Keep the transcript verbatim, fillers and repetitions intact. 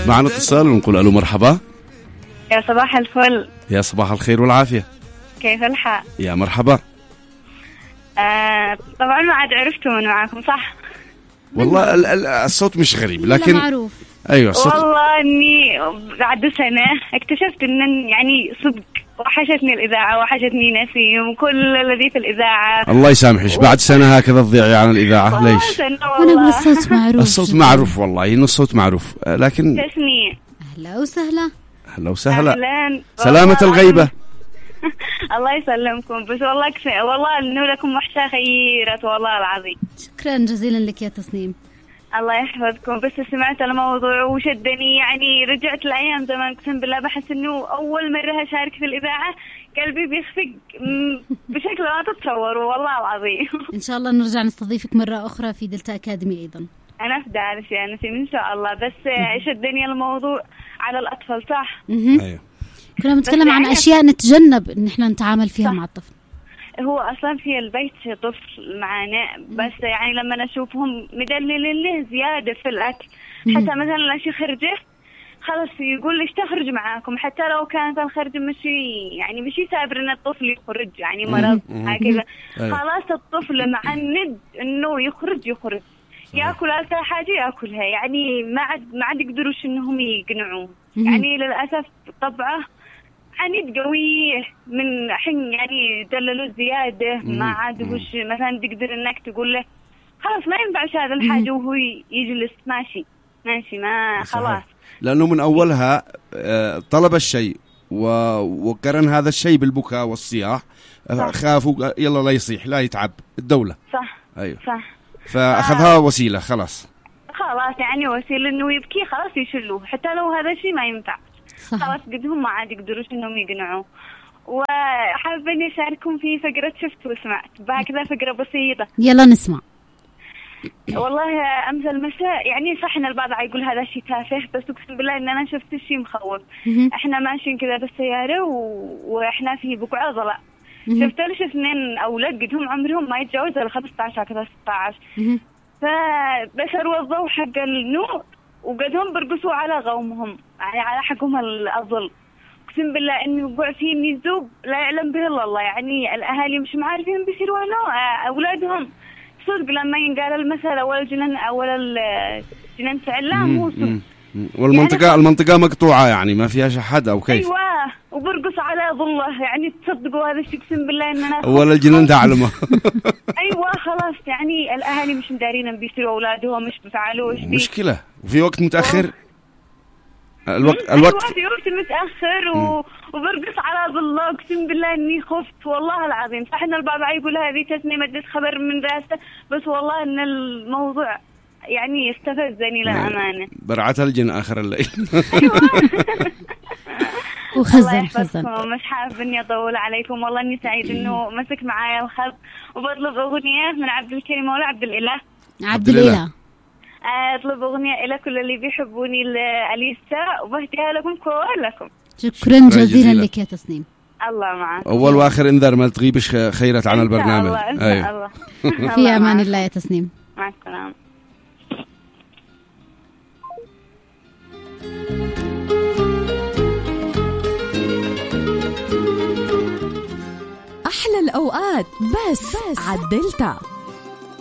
معنا اتصال ونقول ألو مرحبا. يا صباح الفل. يا صباح الخير والعافية. كيف الحال؟ يا مرحبا. آه طبعا ما عاد عرفتوا من معاكم صح؟ والله ال ال الصوت مش غريب لكن معروف. أيوة الصوت. والله إني بعد سنة اكتشفت إن يعني صدق وحشتني الإذاعة وحشتني نسيم وكل الذي في الإذاعة. الله يسامحش بعد سنة هكذا تضيعي عن الإذاعة ليش؟ أنا أقول الصوت معروف. الصوت معروف والله إنه الصوت معروف لكن تسنية. أهلا وسهلا. أهلا وسهلا. أهلا. سلامة الغيبة. الله يسلمكم بس والله كفي والله إنه لكم وحشة خيرة والله العظيم. شكرا جزيلا لك يا تسنيم. الله يحفظكم. بس سمعت الموضوع وشدني يعني رجعت الأيام زمان قسم بالله بحس إنه أول مرة أشارك في الإذاعة قلبي بيخفق بشكل ما تتصوروا والله العظيم. إن شاء الله نرجع نستضيفك مرة أخرى في دلتا أكاديمي أيضا. أنا في دارس يا نسيم إن شاء الله بس شدني الموضوع على الأطفال صح؟ أيوه. كنا بنتكلم عن أشياء نتجنب إن إحنا نتعامل فيها صح. مع الطفل. هو أصلا في البيت طفل معنا بس يعني لما نشوفهم مدللين له زيادة في الأكل حتى مثلا ليش خرجه خلاص يقول ليش تخرج معاكم حتى لو كانت الخرج مشي يعني مشي سابر إن الطفل يخرج يعني مرض هكذا خلاص الطفل معند إنه يخرج يخرج يأكل أي حاجة يأكلها يعني ما عاد ما عاد يقدروش إنهم يقنعوه يعني للأسف طبعه عنيد قوي من حين يعني دللوا زيادة ما عاد وش مثلا تقدر إنك تقول له خلاص ما ينفعش هذا الحاجة وهو يجلس ماشي ماشي ما خلاص لأنه من أولها طلب الشيء وقرن هذا الشيء بالبكاء والصياح خافوا يلا لا يصيح لا يتعب الدولة صح أيوه صح فأخذها وسيلة خلاص خلاص يعني وسيلة إنه يبكي خلاص يشلوه حتى لو هذا الشيء ما ينفع صح. خلاص قدهم ما عاد يقدروش إنهم يقنعوا وحابة إني أشارككم في فقرة شفت وسمعت بهكذا فقرة بسيطة يلا نسمع. والله أمس المساء يعني صح إن البعض يقول هذا شيء تافه بس أقسم بالله إن أنا شفت شيء مخوف. إحنا ماشيين كذا بالسيارة و... وإحنا في بقعة ظلام شفت ليش اثنين أولاد قدهم عمرهم ما يتجاوز ال خمسة عشر كذا ستة عشر فبشروا الضوء حق النور وقدهم برقصوا على غومهم يعني على حقهم الأظل أقسم بالله إنه وقع فيه نزوب لا يعلم به إلا الله يعني الأهالي مش معارفين بيصيروا له أولادهم صدق لما ينقال المثل أول جنان أول الجنان فعلا مو صدق والمنطقة يعني المنطقة مقطوعة يعني ما فيها شحد أو كيف أيوة وبرقص على ظله يعني تصدقوا هذا الشيء أقسم بالله إننا ولا الجنان تعلمه. أيوة خلاص يعني الأهالي مش مدارين بيصيروا أولادهم مش بفعلوا إيش مشكلة وفي وقت متأخر الوقت الوقت في وقت متأخر و... وبرقص على ظله أقسم بالله إني خفت والله العظيم صح إن البعض يقول هذه تسنية مدة خبر من راسه بس والله إن الموضوع يعني استفزني للأمانة برعتها الجن آخر الليل. وخزن خزن مش حابب إني أطول عليكم والله إني سعيد إنه مسك معايا الخط وبطلب أغنية من عبد الكريم ولا عبد الإله عبد الإله أطلب أغنية إلى كل اللي بيحبوني لأليسا وبهديها لكم كلكم. شكرا جزيلا لك يا تسنيم. الله معك. أول وآخر إنذار ما تغيبش خيرت عن البرنامج. الله إن شاء الله. في أمان الله يا تسنيم. مع السلامة. أحلى الأوقات بس, بس. عالدلتا.